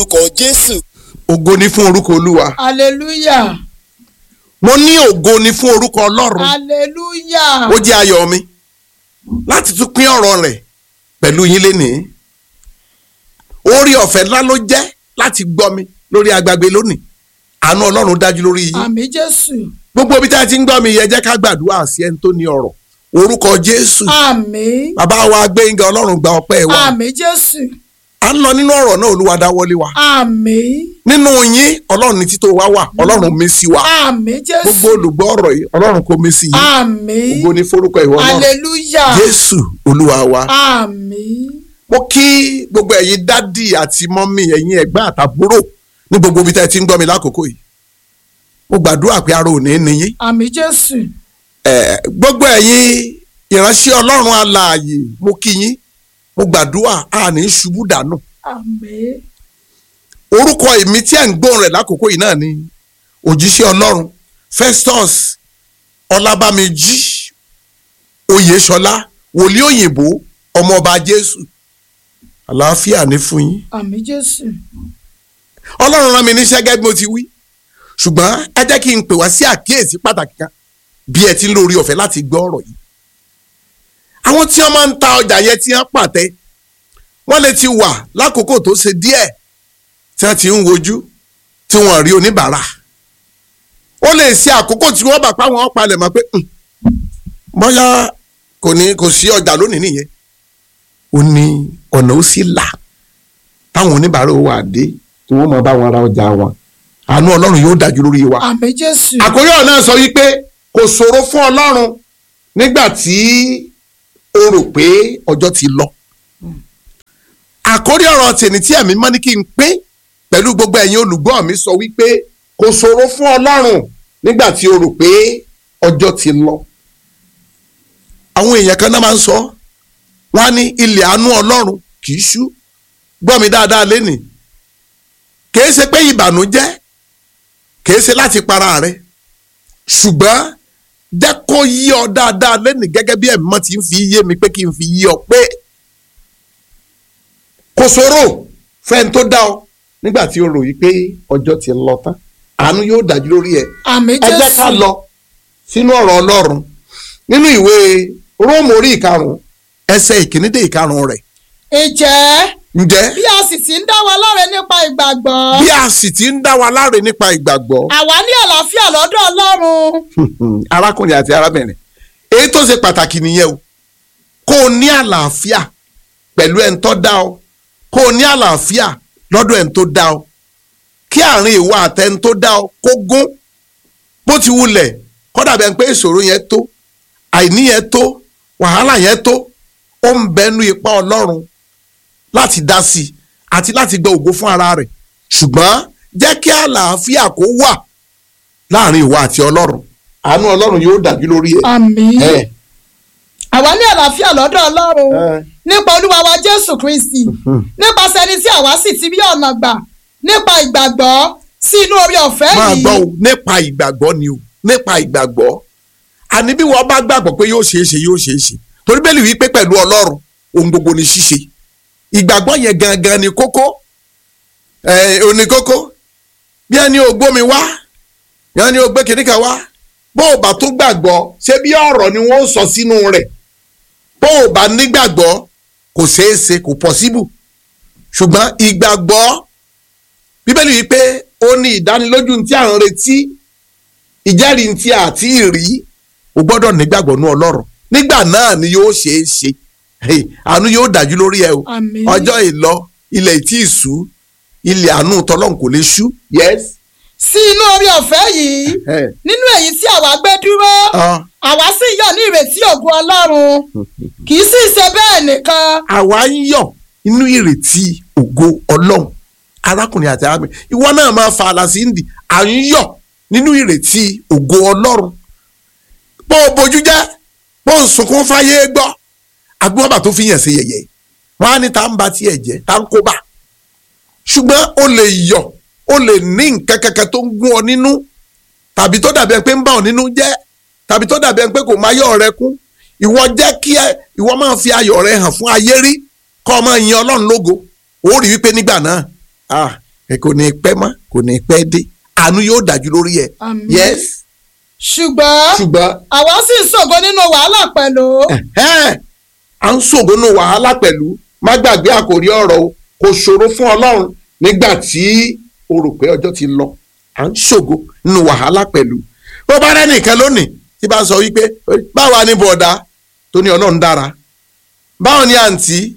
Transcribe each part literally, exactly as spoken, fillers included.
orúkọ Jésù. Ògo ni fún orúkọ Olúwa. hallelujah. Mo ní ògo ni fún orúkọ Ọlọ́run. hallelujah. Ó jẹ́ ayọ̀ mi láti tún pín ọ̀rọ̀ rẹ̀ pẹ̀lú yín lénìí. Orí ọ̀fẹ́ ńlá ló jẹ́ láti gbọ́ mi lórí agbágbé lónìí. Àánú Ọlọ́run dájú lórí yín. àmín Jésù. Gbogbo ibi tí a ti ń gbọ́ mi yẹ jẹ́ ká gbàdúrà sí ẹni tó ní ọ̀rọ̀. Orúkọ Jésù. àmín. Bàbá wa Gbénga, Ọlọ́run gba ọpẹ́ wa. àmín Jésù. À ń lọ nínú ọ̀rọ̀ náà, Olúwa dáwọ́lé wa. àmín. Nínú yín Ọlọ́run ní títò wa wà, Ọlọ́run mí sí wa. àmín Jésù. Gbogbo olùgbọ́ ọ̀rọ̀ yìí Ọlọ́run kò mí sí yín. àmín. Ògo ni forúkọ ìwọ Ọlọ́run. hallelujah. Jésù Olúwa wa. àmín. Mo kí gbogbo ẹ̀yin dádì àti mọ́mì, ẹ̀yin ẹ̀gbọ́n àtàbúrò ní gbogbo ibi tẹ́ ẹ ti ń gbọ́ mi lákòókò yìí. Mo gbàdúrà pé ara ò ní ní yín. àmín Jésù. Ẹ̀ gbogbo ẹ̀yin ìránṣẹ́ Ọlọ́run alààyè, mo kí yín. Mo gbàdúrà a ní ṣubú dànù. àmín. Orúkọ èmi tí ẹ̀ ń gbóhùn rẹ̀ lákòókò yìí náà ni òjíṣẹ́ Ọlọ́run Festus Ọlábàmíjì Oyèṣọlá, wòlíì òyìnbó, ọmọọba Jésù. Àlàáfíà ní fún yín. àmín Jésù. Ọlọ́run rán mi níṣẹ́ gẹ́gẹ́ bí mo ti wí, ṣùgbọ́n ẹ jẹ́ kí n pè wá sí àkíyèsí pàtàkì kan bí ẹ ti ń lórí ọ̀fẹ́ láti gbọ́ ọ̀rọ̀ yìí. Àwọn tí wọ́n máa ń ta ọjà yẹn tí wọ́n pàtẹ, wọ́n lè ti wà lákòókò tó ṣe díẹ̀ tí wọ́n ti ń wojú tí wọ́n rí oníbàárà. Ó lè ṣe àkókò tí wọ́n bà pa wọ́n palẹ̀ mọ́ pé bóyá kò ní kò sí ọjà lónìí nìyẹn. Ó ní ọ̀nà ó sì là táwọn oníbàárà ó wà dé tí wọ́n máa bá wọn ra ọjà wọn. Àánú Ọlọ́run yóò dájú lórí wa. àmín Jésù. Àkórí ọ̀rọ̀ náà sọ wípé kò ṣòro fún Ọlọ́run nígbà tí o rò pé ọjọ́ ti lọ. Àkórí ọ̀rọ̀ tèmi tí ẹ̀mí mọ́ ní kí n pín pẹ̀lú gbogbo ẹ̀yin olùgbọ́ mi sọ wípé kò ṣòro fún Ọlọ́run nígbà tí o rò pé ọjọ́ ti lọ. Àwọn èèyàn kan náà máa ń sọ wọ́n á ní ilẹ̀ àánú Ọlọ́run kì í ṣú. Gbọ́ mi dáadáa lénìí. Kìí ṣe pé ìbànújẹ́ kìí ṣe láti para rẹ̀, ṣùgbọ́n jẹ́ kó yí ọ dáadáa lénìí gẹ́gẹ́ bí ẹ̀mí mọ́ ti ń fi yé mi pé kí n fi yí ọ pé kò ṣòro fẹ́ni tó dá ọ nígbà tí o rò yí pé ọjọ́ ti lọ tán. Àánú yóò dájú lórí ẹ. àmín Ẹ Jésù. jẹ́ ká lọ sínú ọ̀rọ̀ Ọlọ́run nínú ìwé Róòmù orí ìkarùn-ún ẹsẹ̀ ìkíní dé ìkarùn-ún rẹ̀. ǹjẹ́ Ǹjẹ́ bí a sì ti ń dá wa láre nípa ìgbàgbọ́. bí a sì ti ń dá wa láre nípa ìgbàgbọ́. àwa ní àlàáfíà lọ́dọ̀ Ọlọ́run. Arákùnrin àti arábìnrin, èyí tó ṣe pàtàkì nìyẹn o. Kó o ní àlàáfíà pẹ̀lú ẹni tó dá ọ, kó o ní àlàáfíà lọ́dọ̀ ẹni tó dá ọ, kí àárín ìwọ àtẹni tó dá ọ kó gún. Bó ti wulẹ̀ kó dàbí ẹni pé ìṣòro yẹn tó, àìní yẹn tó, wàhálà yẹn tó, ó ń bẹnu ipá Ọlọ́run láti dá sí i àti láti gba ògo fún ara rẹ̀. Ṣùgbọ́n jẹ́ kí àlàáfíà kó wà láàrin ìwọ àti Ọlọ́run. Àánú Ọlọ́run yóò dájú lórí ẹ. àmín. Ẹ. àwa ní àlàáfíà lọ́dọ̀ Ọlọ́run Ẹ. nípa Olúwa wa Jésù Kristi, nípasẹ̀ ẹni tí àwa sì ti rí ọ̀nà gbà nípa ìgbàgbọ́ sí inú oore ọ̀fẹ́ Máa yìí. gbọ́ o, nípa ìgbàgbọ́ ni o, nípa ìgbàgbọ́. Àní bí wọ́n bá gbàgbọ́ pé yóò ṣeé ṣe yóò ṣeé ṣe. Torí Bíbélì wí pé pẹ̀lú Ọlọ́run ohun gbogbo ni ṣíṣe. Ìgbàgbọ́ yẹn gangan ni kókó. Ẹ ò ní kókó. Bí ẹni ò gbómi wá, bí ẹni ò gbé kìnìkan wá, bó o bá tó gbàgbọ́ ṣé bí ọ̀rọ̀ ni wọ́n sọ sínú rẹ̀. Bó o bá nígbàgbọ́ kò ṣeé ṣe, kò pọ̀síbù. Ṣùgbọ́n ìgbàgbọ́, Bíbélì wí pé ó ní ìdánilójú tí à ń retí, ìjẹ́rìí tí a ti rí. O gbọ́dọ̀ nígbàgbọ́ nú Ọlọ́run. Nígbà náà ni yóò ṣeé ṣe. Hey, àánú yóò dájú lórí ẹ o. àmín. Ọjọ́ ìlọ ilẹ̀ tí ì ṣú, ilẹ̀ àánú tọlọ́run kò lè ṣú. Yes. sí inú oore ọ̀fẹ́ yìí Ẹ. nínú èyí tí àwa gbé dúró Ah. àwa sì yọ̀ ní ìrètí ògo Ọlọ́run kì í sì ṣe bẹ́ẹ̀ nìkan. Àwa ń yọ̀ inú ìrètí ògo Ọlọ́run. Arákùnrin àti arábìnrin, ìwọ náà máa fa àlàsíndì. À ń yọ̀ nínú ìrètí ògo Ọlọ́run. Bó o bójú jẹ́, bó o sunkún fáyé gbọ́, agbóhàbà tó fi yàn sí yẹ̀yẹ́. Wọ́n á ní tá ń ba tiẹ̀ jẹ́, tá ń kó bá. Ṣùgbọ́n o lè yọ̀, o lè ní nǹkan kankan tó ń gún ọ nínú, tàbí tó dàbí ẹni pé ń bà ọ́ nínú jẹ́, tàbí tó dàbí ẹni pé kò máa yọ̀ rẹ kún. Ìwọ jẹ́ kí ẹ ìwọ máa fi ayọ̀ rẹ hàn fún ayé rí, kọ́ ọ máa yin Ọlọ́run lógo. Ó rí wípé nígbà náà ah ẹ kò ní pẹ́ mọ́ kò ní pẹ́ dé àánú yóò dájú lórí ẹ. Àmín. yes. ṣùgbọ́n ṣùgbọ́n àwa sì ń ṣògo nínú wàhálà pẹ̀lú. ẹ̀hẹ́n, à ń ṣògo nínú wàhálà pẹ̀lú má gbàgbé àkòrí ọ̀rọ̀ o kò ṣòro fún ọlọ́run nígbà tí o rò pé ọjọ́ ti lọ à ń ṣògo nínú wàhálà pẹ̀lú. bó bá rẹ́ nìkan lónìí tí bá ń sọ wípé báwa ni bọ̀dá tó ní ọlọ́run dára báwo ni àǹtí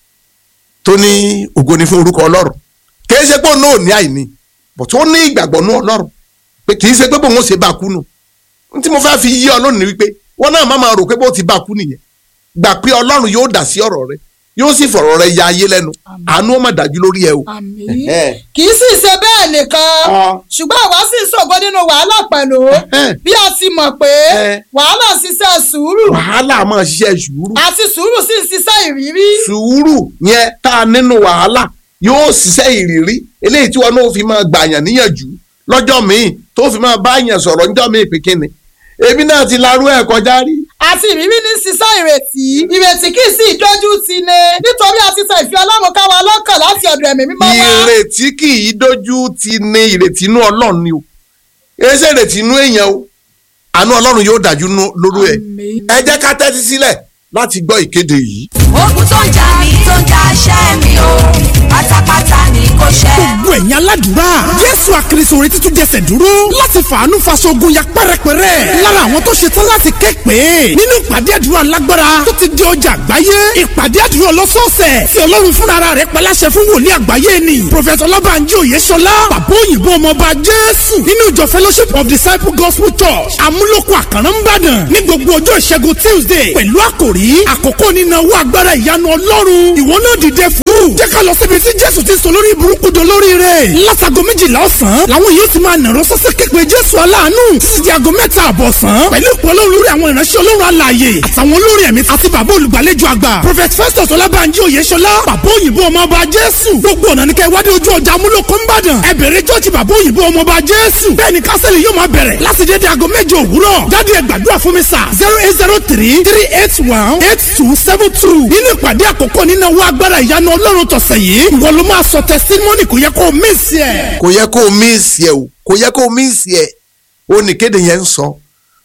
tó ní ògo ni fún orúkọ ọlọ́run kìí ṣe pé òun náà ní àìní bọ̀ tó ní ìgbàgbọ́ nú ọlọ́run pé kìí ṣe pé bóun ó ṣe bá kú nù tí mo fẹ́ fi yí ọlọ́run ni wípé wọ́n náà má máa rò pé bó ti bá kú nìyẹn gbà pé ọlọ́run yóò dá sí ọ̀rọ̀ rẹ yóò sì fọ̀rọ̀ rẹ ya ayé lẹ́nu àánú ó mà dájú lórí ẹ o. Àmín. Ẹ̀hẹ́. kì í sì ṣe bẹ́ẹ̀ nìkan Ah. ṣùgbọ́n àwa sì ń ṣògo nínú wàhálà pẹ̀lú Ẹ̀hẹ́. bí a ti mọ̀ pé Eh. wàhálà ń ṣiṣẹ́ sùúrù wàhálà máa ṣiṣẹ́ sùúrù àti sùúrù sì ń ṣiṣẹ́ ìrírí. sùúrù yẹn tá a nínú wàhálà yóò ṣiṣẹ́ ìrírí eléyìí tí wọn náà fi máa gbàyàn níyànjú lọ́jọ́ míì tó fi máa bá yàn sọ̀rọ̀ níjọ́ míì pé kíni èmi náà ti larú ẹ̀ kọjá rí. àti ìrírí ní ṣiṣẹ́ ìrètí ìrètí kì í sì dójú tì ní nítorí a ti sọ ìfẹ́ ọlọ́run ká wa lọ́kàn láti ọ̀dọ̀ ẹ̀mí mímọ́ wá. ìrètí kì í dójú ti ní ìrètí inú ọlọ́run ni o èyí ṣe ìrètí inú èèyàn o àánú ọlọ́run yóò dájú nú- lórí ẹ̀ Àmín. ẹ jẹ́ ká tẹ́tí sílẹ̀ láti gbọ́ ìkéde yìí. ogun tó ń jà mí tó ń jà ṣẹ́ mi o pátápátá ni kò ṣẹ́. gbogbo ẹ̀yin aládùúrà jésù àkìrìsò retí tún jẹsẹ̀ dúró láti fàánú faṣogun ya pẹ́rẹpẹ́rẹ́ lára àwọn tó ṣe tán láti képe nínú ìpàdé àdúrà lágbára tó ti di ọjà àgbáyé ìpàdé àdúrà ọlọ́sọ̀ọ̀sẹ̀ tí ọlọ́run fúnra rẹ̀ paláṣẹ fún wòlíì àgbáyé ni prọfẹ̀tọ̀ ọlọ́bànjí òyeṣọlá bàbá òyìnbó ọmọọba jésù nínú ìjọ fellowship of disciple gospel church amúlòkọ àkàrà ńbàdàn ní gbogbo ọjọ́ ìṣẹ́gun tuesday pẹ̀lú àkòrí àkókò nínáwó agbára ìyanu ọlọ́run ìwọ náà dìde fún jẹ́ ká lọ síbi tí jésù ti sọ lórí burúkú do lórí rẹ̀ látago méjìlá ọ̀sán làwọn yóò ti máa nàró sọ́sẹ́ képe jésù aláàánú títí di aago mẹ́ta àbọ̀sán pẹ̀lú ìpọ́nlọ́ lórí àwọn ìránṣẹ́ ọlọ́run alààyè àtàwọn olórí ẹ̀mí àti bàbá olùgbàlejò àgbà prophet festus ọlábànjí òyeṣọlá bàbá òyìnbó ọmọọba jésù gbogbo ọ̀nà ní kẹ́ wádìí ojú ọjà amúlòkó ńbàdàn ẹ bẹ̀rẹ̀ jọ́ọ̀jì bàbá òyìnbó ọmọọba jésù bẹ́ẹ̀ ni kásẹ̀lì yóò máa bẹ̀rẹ̀ láti dédé aago méje òwúrọ̀ jáde ẹ gbàdúrà fún mi sà zero eight zero three three eight one eight two seven two nínú ìpàdé àkọ́kọ́ nínú owó agbára ìyanu ọlọ́run tọ̀sẹ̀ yìí ìwọ ló máa sọ testimony kò yẹ kó o miss ẹ̀. kò yẹ kó o míìsì ẹ o kò yẹ kó o míìsì ẹ o nìkéde yẹn ń sọ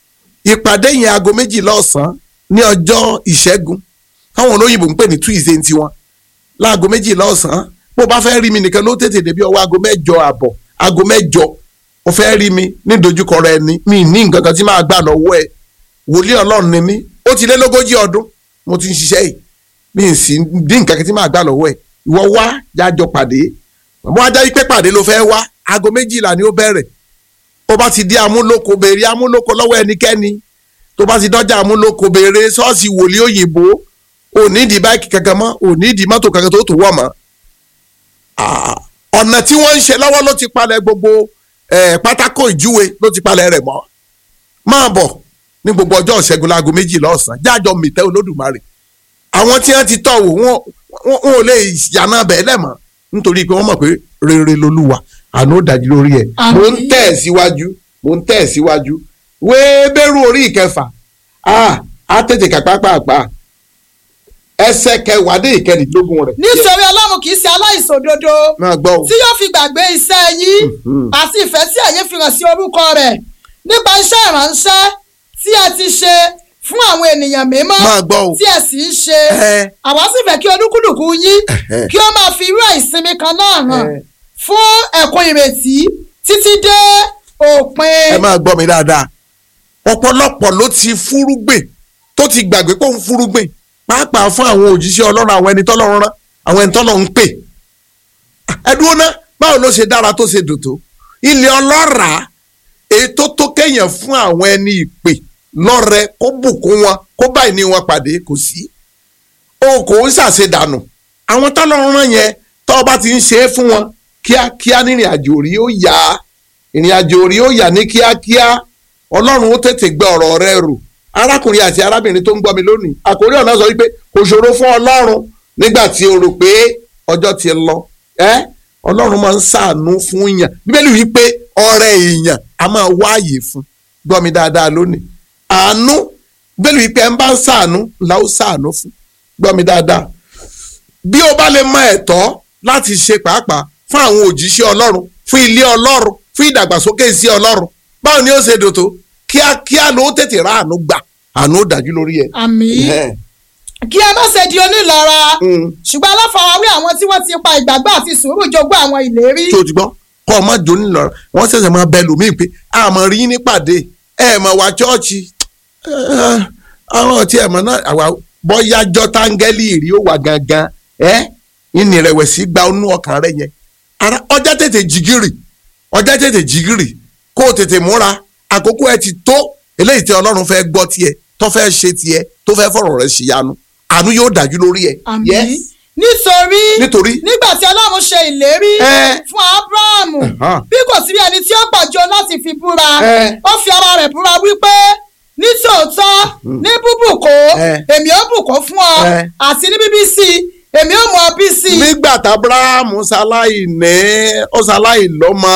ìpàdé yẹn aago méjìlá ọ̀sán ní ọjọ́ ìṣẹ́gun táwọn olóyìnbó ń pè ní tuesday tiwọn láago méjìlá ọ̀sán bó bá fẹ́ rí mi nìkan ló tètè débi ọwọ́ aago mẹ́jọ àbọ̀ aago mẹ́jọ ó fẹ́ rí mi ní dojúkọ rẹ ni mi ní nǹkan kan tí máa gbà lọ́wọ́ ẹ wòlíì ọlọ́run ni mí ó ti lé lógójì ọdún mo ti ń ṣiṣẹ́ yìí mi ì sí dín nǹkan kan tí máa gbà lọ́wọ́ ẹ ìwọ wá jájọ pàdé mo wá jáde pé pàdé ló fẹ́ wá aago méjìlá ni ó bẹ̀rẹ̀ tó bá ti di amúlòkó béèrè amúlòkó lọ́wọ́ ẹnikẹ́ni tó bá ti dọ́jà amúlòkó béèrè ṣọ́ọ̀ṣì wòlíì òyìnbó ò ní ìdí báìkì kankan mọ́ ò ní ìdí mọ́tò kankan tó tó wọ̀ mọ́ ọ̀nà tí wọ́n ń ṣe lọ́wọ́ ló ti palẹ̀ gbogbo pátákó ìjúwe ló ti palẹ̀ rẹ̀ mọ́ máa bọ̀ ní gbogbo ọjọ́ ìṣẹ́gun láago méjìlá ọ̀sán jájọ mìtẹ́ olódùmarè àwọn tí wọ́n ti tọ̀ wò wọ́n ò lè yànnà bẹ́ẹ̀ lẹ́mọ̀ nítorí pé wọ́n mọ̀ pé rere lolúwa àná ó dájú lórí ẹ̀ mo ń tẹ̀ síwájú mo ń tẹ̀ síwájú wéébẹ́rù orí ìkẹfà á tètè kà pàápàá ẹsẹ̀ kẹwàá dé ìkẹrìndínlógún rẹ̀. nítorí ọlọ́run kì í ṣe aláìṣòdodo tí yóò fi gbàgbé iṣẹ́ yín àti ìfẹ́ tí ẹ̀yin fi hàn sí orúkọ rẹ̀ nípa iṣẹ́ ìránṣẹ́ tí ẹ ti ṣe fún àwọn ènìyàn mímọ́ tí ẹ sì ń ṣe àwa sì fẹ́ kí olúkúlùkù yín kí ó máa fi irú ìsinmi kan náà hàn fún ẹ̀kún ìrètí títí dé òpin. ẹ máa gbọ́ mi dáadáa ọ̀pọ̀lọpọ̀ ló ti fúrúgbìn tó ti gbàgbé pé òun fúrúgbìn pàápàá fún àwọn òjíṣẹ́ ọlọ́run àwọn ẹni tọ́lọ́run rán àwọn ẹni tọ́lọ́run ń pè ẹ dúró ná báwo ló ṣe dára tó ṣe dùn tó ilé ọlọ́ràá ètò tó kẹ́yàn fún àwọn ẹni ìpè lọ́rẹ kó bùkún wọn kó báyìí ní wọn pàdé kò sí o kò ń ṣàṣedànù àwọn tọ́lọ́run rán yẹn tó bá ti ń ṣe é fún wọn kíákíá ní ìrìn àjò orí ó yá ìrìn àjò orí ó yá ní kíákíá ọlọ́run ó tètè gbé ọ̀rọ̀ rẹ rò arákùnrin àti arábìnrin tó ń gbọ́ mi lónìí àkórí ọ̀nà sọ wípé kò ṣòro fún ọlọ́run nígbà tí o rò pé ọjọ́ ti lọ ẹ́ ọlọ́run máa ń ṣàánú fún yàn bíbélì wípé ọrẹ èèyàn a máa wáàyè fún gbọ́ mi dáadáa lónìí àánú bíbélì wípé ẹ ń bá ń ṣàánú là ó ṣàánú fún gbọ́ mi dáadáa bí o bá lè mọ ẹ̀tọ́ láti ṣe pàápàá fún àwọn òjíṣẹ́ ọlọ́run fún ilé ọlọ́run fún ìdàgbàsókè sí ọlọ́run báwo ni ó ṣe dòtó kíákíá ló tètè rà àánú gbà àánú ó dájú lórí ẹ. àmín. kí ẹ má ṣe di onílara ṣùgbọ́n aláfarawé àwọn tí wọ́n ti pa ìgbàgbọ́ àti sùúrù jogún àwọn ìlérí. tó ti gbọ́ kọ́ ọ má jò nílọ́ra wọ́n ṣẹ̀ṣẹ̀ máa bẹ lòmíì pé àmọ́ rí nípàdé ẹ̀ mọ̀ wá chọ́ọ̀chì àwọn ọtí ẹ̀mọ́ náà àwa bọ́yá jọ táńgẹ́lì rí ó wà gangan ẹ́ ìní ìrẹ̀wẹ̀sì gba inú ọkàn rẹ yẹn ara ọjà tètè jìgìrì ọjà tètè jìgìrì kó o tètè múra àkókò ẹ ti tó eléyìí tí ọlọ́run fẹ́ gbọ́ tiẹ̀ tó fẹ́ ṣe tiẹ̀ tó fẹ́ fọ̀rọ̀ rẹ ṣìyanu àánú yóò dájú lórí ẹ. àmín nítorí nítorí nígbà tí ọlọ́run ṣe ìlérí fún Ábúráhámù bí kò sí ẹni tí ó pàjọ láti fi búra ó fi ara rẹ̀ búra wípé nítòótọ́ ní búbùkó èmi ó bùkún fún ọ àti ní bíbí sí èmi ó mú ọ bí sí. nígbà tí Ábúráhámù ṣaláì ní ó ṣaláì lọ́mọ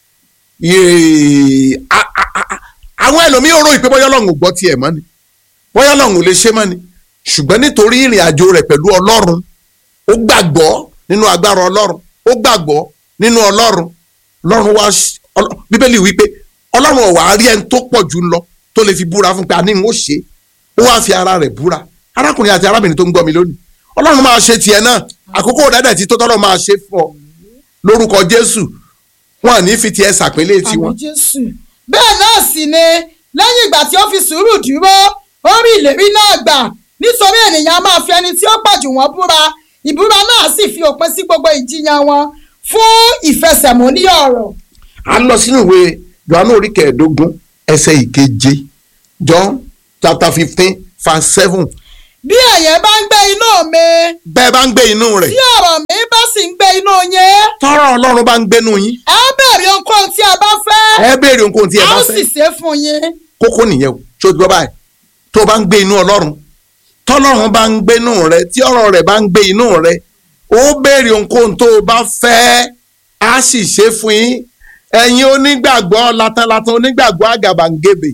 àwọn ẹlòmíì ò rò ìpè bóyá Ọlọ́run ò gbọ́ tiẹ̀ mọ́ ni bóyá Ọlọ́run ò lè ṣe mọ́ ni ṣùgbọ́n nítorí ìrìn àjò rẹ̀ pẹ̀lú Ọlọ́run ó gbàgbọ́ nínú agbára Ọlọ́run ó gbàgbọ́ nínú Ọlọ́run Ọlọ́run wá Bíbélì wípé Ọlọ́run ò wá rí ẹni tó pọ̀ jù lọ tó lè fi búra fún pé àní ń ó ṣe ó wá fi ara rẹ̀ búra arákùnrin àti arábìnrin tó ń gbọ́ mi lónìí Ọlọ́run máa ṣe tiẹ̀ náà àkókò dáadáa tí tó tọ́lọ́ máa ṣe fún ọ lórúkọ Jésù wọn à ní fi tiẹ̀ sàpélé tiwọn. àmín Jésù. bẹ́ẹ̀ náà sì ni lẹ́yìn ìgbà tí ó fi sùúrù dúró ó rí ìlérí náà gbà nítorí ènìyàn máa fi ẹni tí ó pọ̀jù wọn búra ìbúra náà sì fi òpin sí gbogbo ìjiyàn wọn fún ìfẹsẹ̀múlẹ̀ ọ̀rọ̀. a lọ sínú ìwé Jòhánù orí kẹẹ̀ẹ́dógún ẹsẹ̀ ìkeje John chapter fifteen verse seven. bí ẹ̀yin bá ń gbé inú mi. bẹ́ẹ̀ bá ń gbé inú rẹ̀. tí ọ̀rọ̀ mi bá sì ń gbé inú yín. tọ́rọ̀ Ọlọ́run bá ń gbénú yín. ẹ béèrè ohunkóhun tí ẹ bá fẹ́. ẹ béèrè ohunkóhun tí ẹ bá fẹ́. a ó sì ṣe fún yín. kókó nìyẹn o tó gbọ́ báyìí tó bá ń gbé inú Ọlọ́run tọ́lọ́run bá ń gbénú rẹ̀ tí ọ̀rọ̀ rẹ̀ bá ń gbé inú rẹ̀ ó béèrè ohunkóhun tó o bá fẹ́ á sì ṣe fún yín ẹ̀yin onígbàgbọ́ latanlatan onígbàgbọ́ àgàbàǹgebè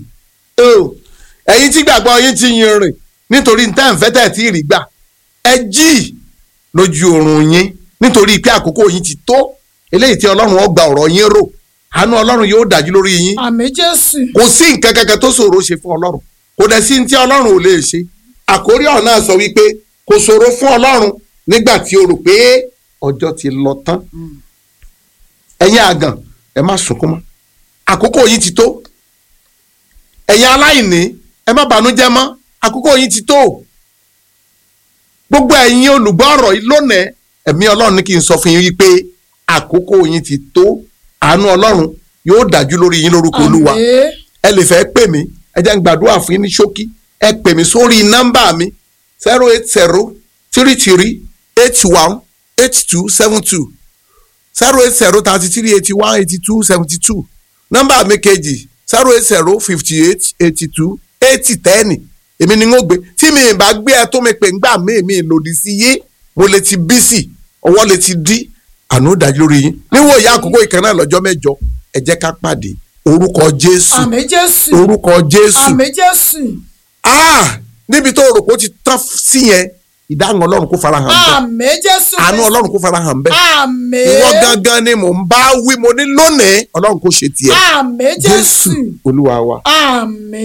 ẹ̀yin tí gbàgbọ́ yín ti yin rìn nítorí ní tẹ́ǹfẹ́ tẹ̀ tí ì rí gbà ẹ jí lójú oorun yín nítorí pé àkókò yín ti tó eléyìí tí Ọlọ́run ó gba ọ̀rọ̀ yín rò àánú Ọlọ́run yóò dájú lórí yín. àmín Jésù. kò sí nǹkan kankan tó ṣòro ṣe fún Ọlọ́run kò dẹ̀ sí ní tí Ọlọ́run ò lè ṣe àkórí ọ̀rọ̀ náà sọ wípé kò ṣòro fún Ọlọ́run nígbà tí o rò pé ọjọ́ ti lọ tán ẹ̀yin àgàn ẹ má sunkún mọ́ àkókò yín ti tó ẹ̀yin aláìní ẹ má bànújẹ́ mọ́ àkókò yín ti tó gbogbo ẹ̀yin olùgbọ́ ọ̀rọ̀ yìí lónìí ẹ̀mí Ọlọ́run ní kí n sọ fún yín wípé àkókò yín ti tó àánú Ọlọ́run yóò dájú lórí yín lórúkọ Olúwa ẹ lè fẹ́ pè mí ẹ jẹ́ n gbàdúrà fún yín ní ṣókí ẹ pè mí sórí nọ́mbà mi zero eight zero three three eight one eight two seven two zero eight zero thirty three eighty one eighty two seventy two nọ́mbà mi kejì zero eight zero fifty eight eighty two eighty ten èmi ni ń gbé tí mi bá gbé ẹ tó mi pè ńgbà mí mi lòdì sí yé mo lè ti bí sí ọwọ́ lè ti dí àánú dájú lórí yín níwò ìyá àkókò ìkànnà lọ́jọ́ mẹ́jọ ẹ jẹ́ ká pàdé orúkọ Jésù àmín Jésù orúkọ Jésù àmín Jésù. ah níbi tó rò pé ó ti tán sí yẹn ìdáhùn Ọlọ́run kó fara hàn bẹ́ẹ̀ àmín Jésù àánú Ọlọ́run kó fara hàn bẹ́ẹ̀ àmín ìwọ gangan ni mò ń bá wí mo ní lónìí Ọlọ́run kó ṣe tiẹ̀ àmín Jésù Jésù Olúwa wa. àmín.